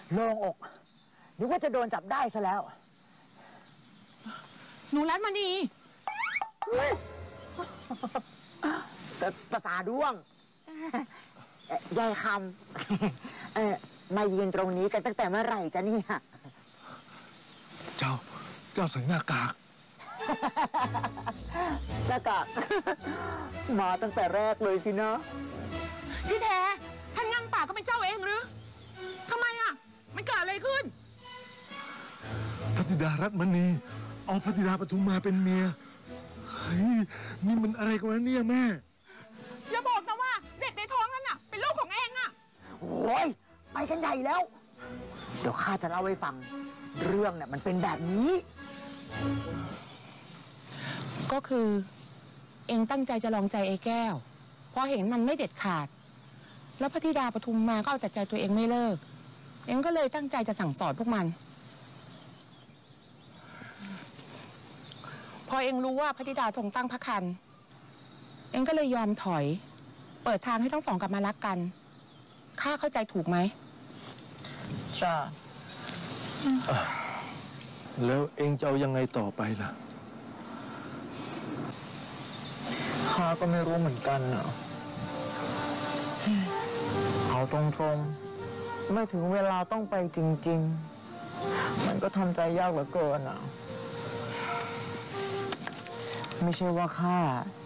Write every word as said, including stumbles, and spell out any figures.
โล่งอกนึกว่าจะโดนจับได้ซะแล้วหนูรัตมณีแต่ภาษาด้วงยายคำเออมายืนตรงนี้กันตั้งแต่เมื่อไหร่จ๊ะเนี่ยเจ้าเจ้าใส่หน้ากากหน้ากากมาตั้งแต่แรกเลยสินะที่แท้ท่านงั่งป่าก็เป็นเจ้าเองหรือทำไมอ่ะมันเกิดอะไรขึ้นพระธิดารัตมณีเอาพระธิดาปทุมมาเป็นเมียเฮ้ยนี่มันอะไรกันวะเนี่ยแม่อย่าบอกนะว่าเด็กในท้องนั่นน่ะเป็นลูกของเองอ่ะโอ้ยไปกันใหญ่แล้วเดี๋ยวข้าจะเล่าให้ฟังเรื่องเนี่ยมันเป็นแบบนี้ก็คือเองตั้งใจจะลองใจไอ้แก้วพอเห็นมันไม่เด็ดขาดแล้วพระธิดาปทุมมาก็เอาแต่ใจตัวเองไม่เลิกเองก็เลยตั้งใจจะสั่งสอนพวกมันพอเองรู้ว่าพระธิดาทรงตั้งพระครรภ์เองก็เลยยอมถอยเปิดทางให้ทั้งสองกลับมารักกันข้าเข้าใจถูกไหมจ้าแล้วเองจะเอายังไงต่อไปล่ะข้าก็ไม่รู้เหมือนกันนะเอาตรงๆไม่ถึงเวลาต้องไปจริงๆมันก็ทำใจยากเหลือเกินอ่ะไม่ใช่ว่าข้า